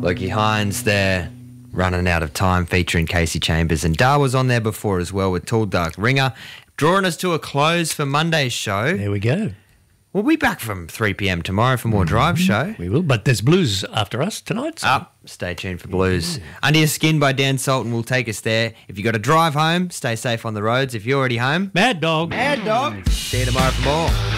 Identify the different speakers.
Speaker 1: Lukey Hines there, Running Out of Time, featuring Casey Chambers. And Dar was on there before as well with Tall Dark Ringer. Drawing us to a close for Monday's show.
Speaker 2: There we go.
Speaker 1: We'll be back from 3 p.m. tomorrow for more Drive Show.
Speaker 2: We will, but there's blues after us tonight. So.
Speaker 1: Stay tuned for blues. Under Your Skin by Dan Sultan will take us there. If you got to drive home, stay safe on the roads. If you're already home,
Speaker 2: Mad Dog.
Speaker 1: Mad Dog. See you tomorrow for more.